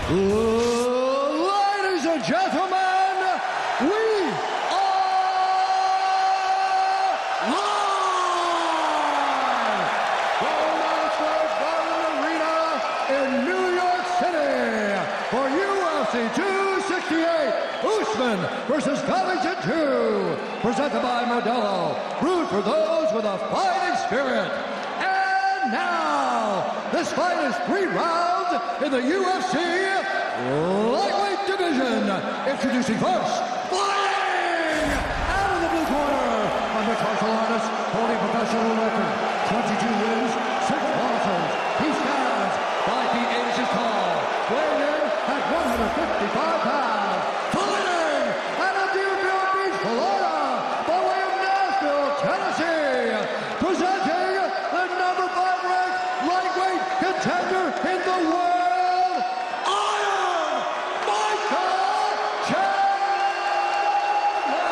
Ladies and gentlemen, we are live from Madison Garden Arena in New York City for UFC 268, Usman versus Covington 2, presented by Modelo, brewed for those with a fighting spirit. And now, this fight is 3 rounds in the UFC lightweight division. Introducing first, fighting out of the blue corner, a mixed martial artist holding professional record, 22 wins, 6 losses. He stands 5 feet 8 inches tall, weighing in at 155 pounds. Fighting out of Deerfield Beach, Florida, by way of Nashville, Tennessee, presenting the number 5 ranked lightweight contender in the world, Iron Michael Chandler!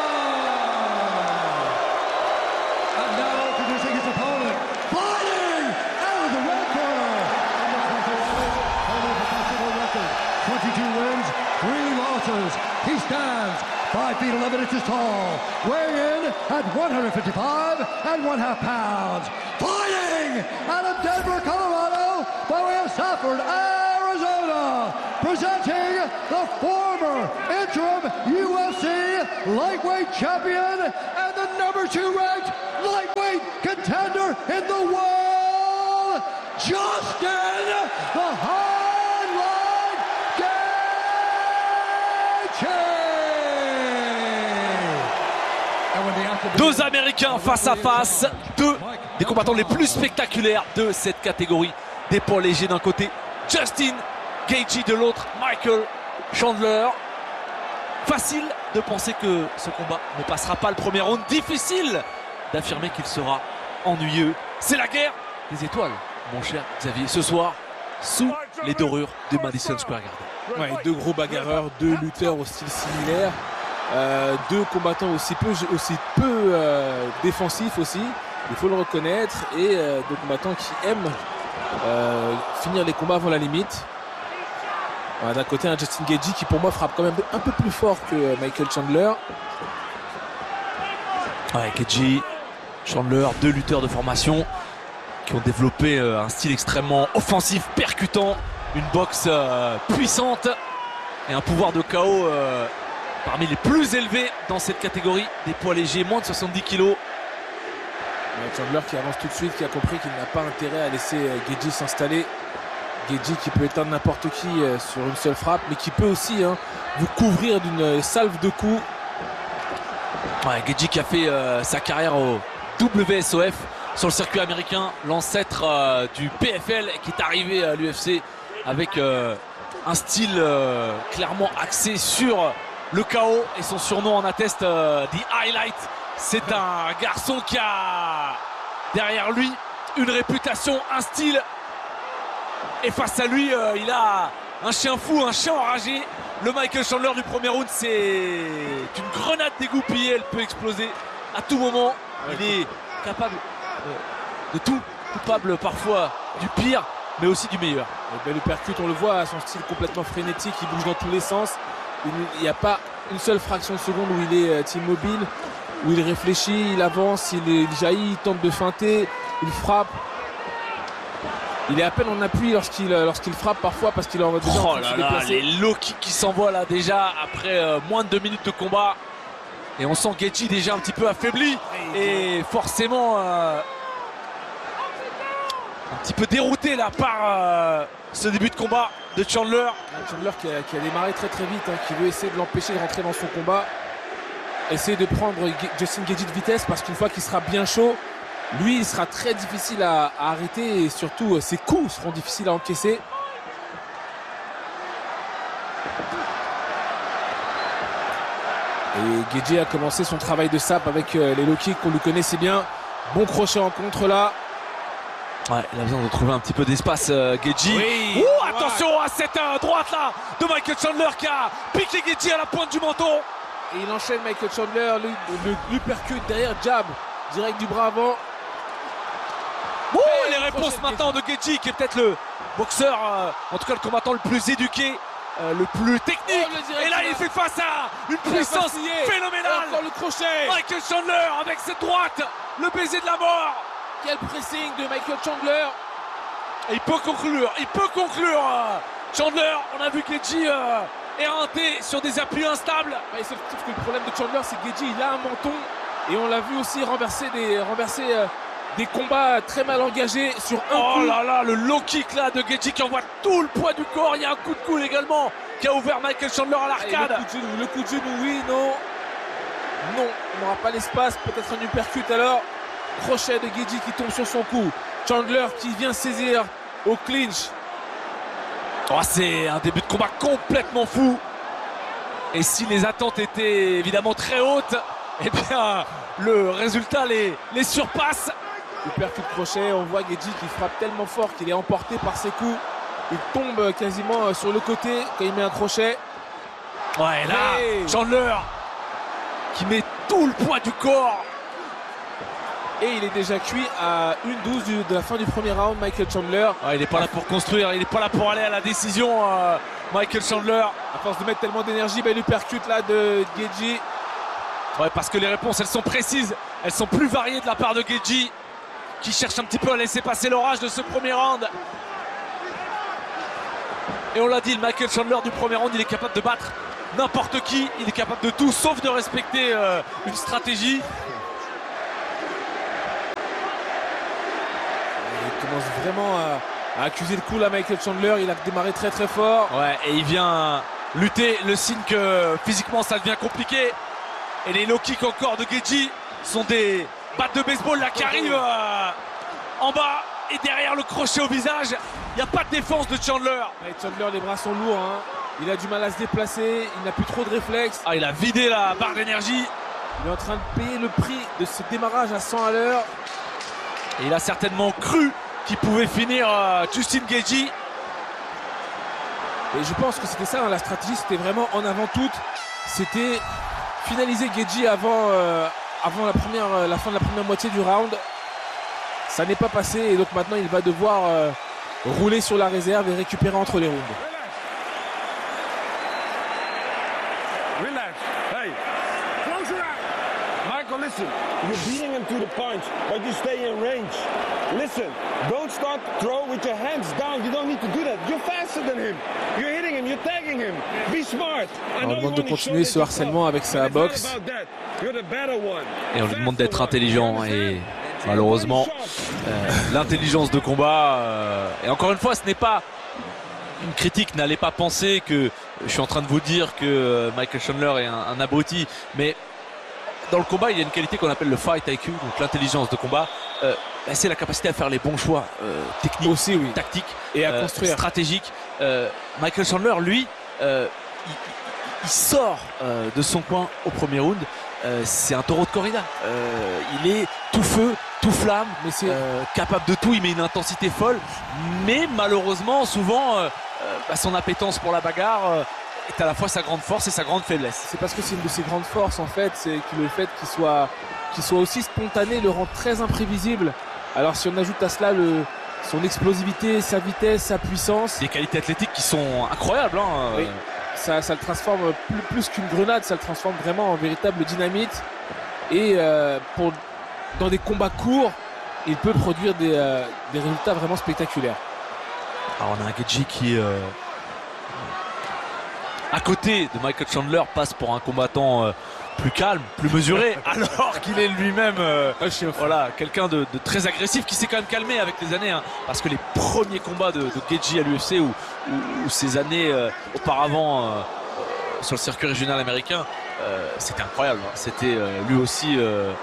And now introducing his opponent, fighting out of the red corner, holding a professional record, 22 wins, 3 losses. He stands 5 feet 11 inches tall, weighing in at 155 1/2 pounds. Fighting out of Denver, Colorado, by way of Safford, Arizona, presenting the former interim UFC lightweight champion and the number 2 ranked lightweight contender in the world, Justin the Highlight Gaethje! Deux Américains face à face, deux des combattants les plus spectaculaires de cette catégorie des poids légers d'un côté, Justin Gaethje de l'autre, Michael Chandler. Facile de penser que ce combat ne passera pas le premier round, difficile d'affirmer qu'il sera ennuyeux. C'est la guerre des étoiles, mon cher Xavier, ce soir sous les dorures de Madison Square Garden. Ouais, 2 gros bagarreurs, 2 lutteurs au style similaire, 2 combattants aussi peu défensifs aussi, il faut le reconnaître, et 2 combattants qui aiment finir les combats avant la limite. D'un côté, un Justin Gaethje qui pour moi frappe quand même un peu plus fort que Michael Chandler. Ouais, Gaethje, Chandler, 2 lutteurs de formation qui ont développé un style extrêmement offensif, percutant, une boxe puissante et un pouvoir de KO parmi les plus élevés dans cette catégorie des poids légers, moins de 70 kg. Chandler qui avance tout de suite, qui a compris qu'il n'a pas intérêt à laisser Gaethje s'installer. Gaethje qui peut éteindre n'importe qui sur une seule frappe, mais qui peut aussi vous couvrir d'une salve de coups. Ouais, Gaethje qui a fait sa carrière au WSOF sur le circuit américain, l'ancêtre du PFL, qui est arrivé à l'UFC avec un style clairement axé sur le KO, et son surnom en atteste, The Highlight. C'est un garçon qui a derrière lui une réputation, un style, et face à lui il a un chien fou, un chien enragé. Le Michael Chandler du premier round, c'est une grenade dégoupillée, elle peut exploser à tout moment. Il est capable de tout, coupable parfois du pire, mais aussi du meilleur. Et le percute, on le voit, son style complètement frénétique, il bouge dans tous les sens. Il n'y a pas une seule fraction de seconde où il est immobile, où il réfléchit, il avance, il jaillit, il tente de feinter, il frappe. Il est à peine en appui lorsqu'il frappe parfois, parce qu'il en a déjà oh là là, les low kicks qui s'envoient là déjà après moins de 2 minutes de combat. Et on sent Gaethje déjà un petit peu affaibli et forcément un petit peu dérouté là par ce début de combat de Chandler. Chandler qui a démarré très très vite, qui veut essayer de l'empêcher de rentrer dans son combat. Essayer de prendre Justin Gaethje de vitesse, parce qu'une fois qu'il sera bien chaud, lui il sera très difficile à arrêter, et surtout ses coups seront difficiles à encaisser. Et Gaethje a commencé son travail de sape avec les low kicks qu'on lui connaissait bien. Bon crochet en contre là. Ouais, il a besoin de trouver un petit peu d'espace, Gaethje. Oui. Attention à cette droite là de Michael Chandler qui a piqué Gaethje à la pointe du menton. Et il enchaîne Michael Chandler, lui percute derrière, jab direct du bras avant. Les réponse maintenant de Gedji, qui est peut-être le boxeur, en tout cas le combattant le plus éduqué, le plus technique. Et là, il fait face à une puissance phénoménale. Encore le crochet. Michael Chandler avec cette droite, le baiser de la mort. Quel pressing de Michael Chandler. Et il peut conclure, Chandler, on a vu Gedji éreinté sur des appuis instables. Sauf que le problème de Chandler, c'est que Gedji, il a un menton. Et on l'a vu aussi renverser des combats très mal engagés sur un coup. Oh là là, le low kick là de Gedji qui envoie tout le poids du corps. Il y a un coup de coude également qui a ouvert Michael Chandler à l'arcade. Le coup de genou, oui, non. Non, on n'aura pas l'espace. Peut-être un uppercut alors. Crochet de Gedji qui tombe sur son cou. Chandler qui vient saisir au clinch. Oh, c'est un début de combat complètement fou. Et si les attentes étaient évidemment très hautes, eh bien le résultat les surpasse. Uppercut crochet, on voit Gedji qui frappe tellement fort qu'il est emporté par ses coups. Il tombe quasiment sur le côté quand il met un crochet. Ouais, là, Chandler qui met tout le poids du corps. Et il est déjà cuit à 1-12 de la fin du premier round, Michael Chandler. Il n'est pas là pour construire, il n'est pas là pour aller à la décision, Michael Chandler. À force de mettre tellement d'énergie, l'uppercut là de Gedji. Ouais, parce que les réponses, elles sont précises, elles sont plus variées de la part de Gedji, qui cherche un petit peu à laisser passer l'orage de ce premier round. Et on l'a dit, le Michael Chandler du premier round, il est capable de battre n'importe qui, il est capable de tout, sauf de respecter une stratégie. Il commence vraiment à accuser le coup là, Michael Chandler. Il a démarré très très fort. Ouais, et il vient lutter, le signe que physiquement ça devient compliqué. Et les low kicks encore de Gedji sont des battes de baseball là qui arrivent en bas. Et derrière le crochet au visage, il n'y a pas de défense de Chandler. Chandler, les bras sont lourds, hein. Il a du mal à se déplacer, il n'a plus trop de réflexes. Il a vidé la barre d'énergie. Il est en train de payer le prix de ce démarrage à 100 à l'heure. Et il a certainement cru qu'il pouvait finir Justin Gedji. Et je pense que c'était ça, hein, la stratégie, c'était vraiment en avant toute. C'était finaliser Gedji avant la fin de la première moitié du round. Ça n'est pas passé et donc maintenant il va devoir rouler sur la réserve et récupérer entre les rounds. Relax. Hey, close your eyes. Michael, listen. You're beating him to the punch, but you stay in range. Listen, don't start to throw with your hands down. You don't need to do that. You're faster than him. You're hitting him. You're tagging him. Be smart. On lui demande de continuer ce harcèlement avec sa boxe. Et on lui demande d'être intelligent. Et malheureusement, l'intelligence de combat. Et encore une fois, ce n'est pas une critique. N'allez pas penser que je suis en train de vous dire que Michael Chandler est un abruti. Mais dans le combat, il y a une qualité qu'on appelle le fight IQ, donc l'intelligence de combat. C'est la capacité à faire les bons choix techniques, aussi, oui, tactiques et à construire, stratégiques. Michael Chandler, lui, il sort de son coin au premier round. C'est un taureau de corrida. Il est tout feu, tout flamme, mais c'est capable de tout. Il met une intensité folle, mais malheureusement, souvent, son appétence pour la bagarre est à la fois sa grande force et sa grande faiblesse. C'est parce que c'est une de ses grandes forces en fait, c'est que le fait qu'il soit aussi spontané le rend très imprévisible. Alors si on ajoute à cela son explosivité, sa vitesse, sa puissance, des qualités athlétiques qui sont incroyables, hein. Oui. Ça le transforme plus qu'une grenade, ça le transforme vraiment en véritable dynamite. Et dans des combats courts, il peut produire des résultats vraiment spectaculaires. Alors on a un Gedji qui à côté de Michael Chandler passe pour un combattant plus calme, plus mesuré, alors qu'il est lui-même voilà, quelqu'un de très agressif, qui s'est quand même calmé avec les années, hein, parce que les premiers combats de Gedji à l'UFC ou ces années auparavant sur le circuit régional américain, c'était incroyable, hein. C'était lui aussi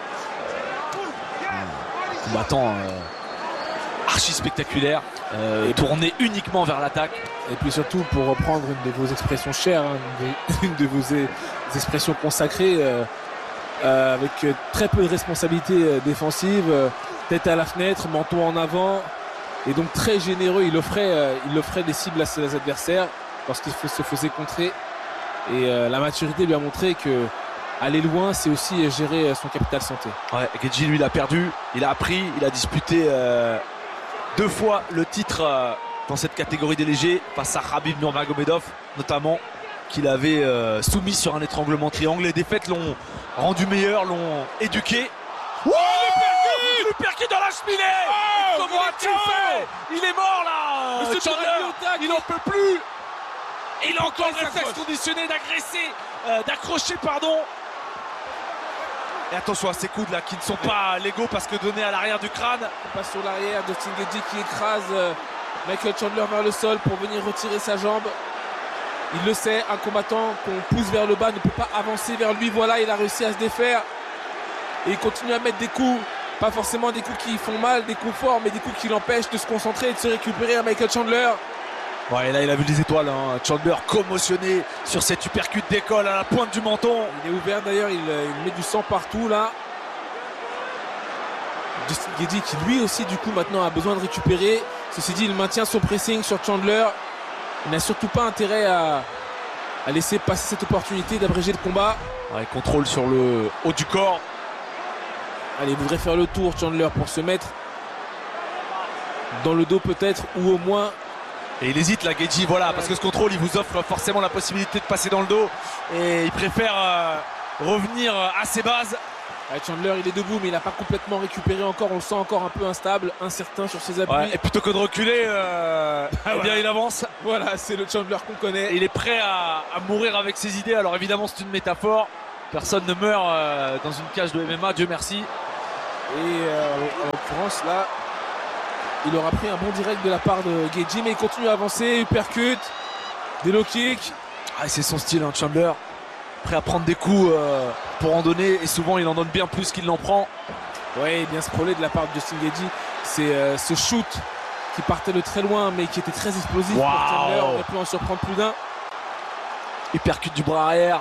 un combattant archi spectaculaire, tourné uniquement vers l'attaque. Et puis surtout, pour reprendre une de vos expressions chères, hein, une de vos expressions consacrées, avec très peu de responsabilités défensives, tête à la fenêtre, menton en avant, et donc très généreux. Il offrait des cibles à ses adversaires lorsqu'il se faisait contrer. Et la maturité lui a montré que aller loin, c'est aussi gérer son capital santé. Ouais, Gedji, lui, il a perdu, il a appris, il a disputé 2 fois le titre dans cette catégorie des légers face à Khabib Nurmagomedov notamment, qu'il avait soumis sur un étranglement triangle. Les défaites l'ont rendu meilleur, l'ont éduqué. Oh, le percute dans la cheminée. Comment a-t-il fait? Il est mort là, Chandler. Il n'en peut plus. Il a encore le réflexe conditionné d'agresser, d'accrocher, pardon. Et attention à ces coudes là qui ne sont pas légaux parce que donnés à l'arrière du crâne. Il passe sur l'arrière, Justin Gaethje qui écrase Michael Chandler vers le sol pour venir retirer sa jambe. Il le sait, un combattant qu'on pousse vers le bas ne peut pas avancer vers lui. Voilà, il a réussi à se défaire. Et il continue à mettre des coups, pas forcément des coups qui font mal, des coups forts, mais des coups qui l'empêchent de se concentrer et de se récupérer à Michael Chandler. Ouais, et là il a vu les étoiles, hein. Chandler commotionné sur cette uppercut d'école à la pointe du menton. Il est ouvert d'ailleurs, il met du sang partout là. Justin Gaethje qui lui aussi du coup maintenant a besoin de récupérer. Ceci dit, il maintient son pressing sur Chandler. Il n'a surtout pas intérêt à laisser passer cette opportunité d'abréger le combat. Ouais, contrôle sur le haut du corps. Allez, il voudrait faire le tour Chandler pour se mettre dans le dos peut-être, ou au moins. Et il hésite là, Gaethje, voilà, parce que ce contrôle il vous offre forcément la possibilité de passer dans le dos. Et il préfère revenir à ses bases. Chandler il est debout mais il n'a pas complètement récupéré encore, on le sent encore un peu instable, incertain sur ses appuis. Ouais, et plutôt que de reculer, eh bien il avance. Voilà, c'est le Chandler qu'on connaît. Et il est prêt à mourir avec ses idées. Alors évidemment c'est une métaphore, personne ne meurt dans une cage de MMA, Dieu merci. Et en l'occurrence là, il aura pris un bon direct de la part de Gaethje, mais il continue à avancer, uppercut, des low kicks. Ah, c'est son style, hein, Chandler. Prêt à prendre des coups pour en donner, et souvent il en donne bien plus qu'il n'en prend. Oui, bien sprawlé de la part de Justin Gaethje. C'est ce shoot qui partait de très loin mais qui était très explosif. Wow. Pour Chandler, on aurait pu en surprendre plus d'un. Uppercut du bras arrière.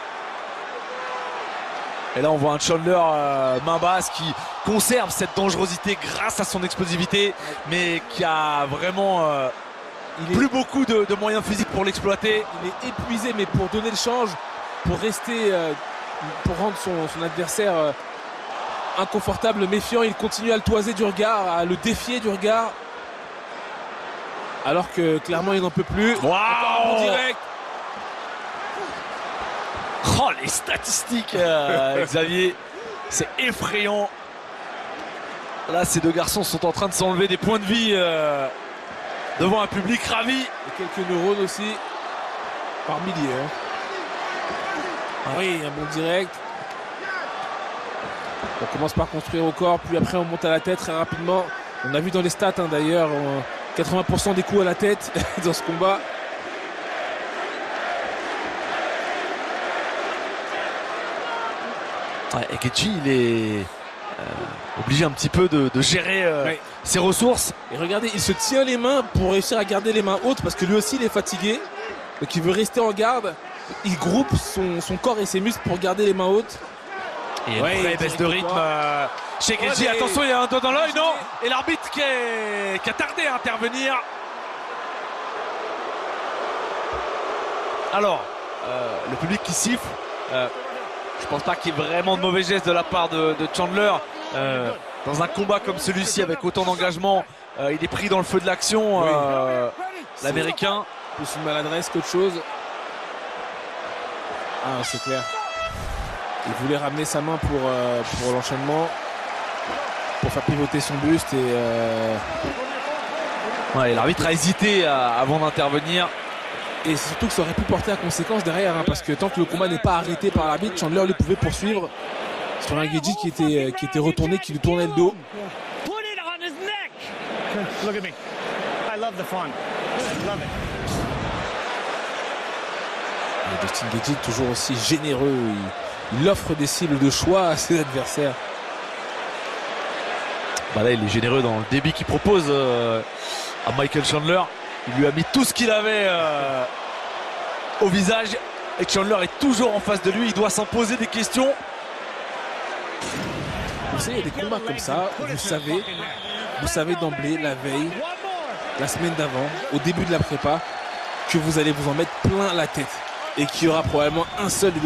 Et là on voit un Chandler main basse qui conserve cette dangerosité grâce à son explosivité, mais qui a vraiment plus beaucoup de moyens physiques pour l'exploiter. Il est épuisé, mais pour donner le change, pour rester, pour rendre son adversaire inconfortable, méfiant, il continue à le toiser du regard, à le défier du regard. Alors que clairement il n'en peut plus. Wow. Encore un bon direct. Oh, les statistiques, Xavier, c'est effrayant. Là, ces deux garçons sont en train de s'enlever des points de vie devant un public ravi. Et quelques neurones aussi, par milliers. Hein. Ah oui, un bon direct. On commence par construire au corps, puis après on monte à la tête très rapidement. On a vu dans les stats hein, d'ailleurs, 80% des coups à la tête dans ce combat. Ouais, et Gaethje, il est obligé un petit peu de gérer ses ressources. Et regardez, il se tient les mains pour réussir à garder les mains hautes parce que lui aussi il est fatigué. Donc il veut rester en garde. Il groupe son corps et ses muscles pour garder les mains hautes. Et une vraie baisse de rythme chez Gaethje. Attention, il y a un doigt dans l'œil, non? Et l'arbitre qui a tardé à intervenir. Alors, le public qui siffle. Je pense pas qu'il y ait vraiment de mauvais gestes de la part de Chandler. Dans un combat comme celui-ci avec autant d'engagement, il est pris dans le feu de l'action, l'Américain. Plus une maladresse qu'autre chose. Ah, c'est clair. Il voulait ramener sa main pour l'enchaînement, pour faire pivoter son buste. Ouais, l'arbitre a hésité avant d'intervenir. Et surtout que ça aurait pu porter à conséquence derrière, hein, parce que tant que le combat n'est pas arrêté par l'arbitre, Chandler lui pouvait poursuivre sur un Gaethje qui était retourné, qui lui tournait le dos. Put it on his neck. Look at me. I love the fun. I love it. Et Justin Gaethje toujours aussi généreux, il offre des cibles de choix à ses adversaires. Bah là il est généreux dans le débit qu'il propose à Michael Chandler. Il lui a mis tout ce qu'il avait au visage et Chandler est toujours en face de lui. Il doit s'en poser des questions. Vous savez, il y a des combats comme ça, vous savez d'emblée, la veille, la semaine d'avant, au début de la prépa, que vous allez vous en mettre plein la tête et qu'il y aura probablement un seul